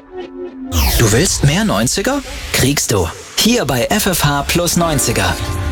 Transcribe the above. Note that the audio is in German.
Du willst mehr 90er? Kriegst du. Hier bei FFH plus 90er.